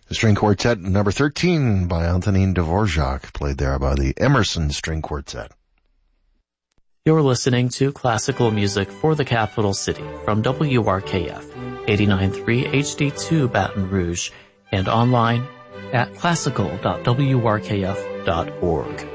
The string quartet number 13 by Antonin Dvorak, played there by the Emerson String Quartet. You're listening to classical music for the capital city from WRKF 89.3 HD2 Baton Rouge and online at classical.wrkf.org.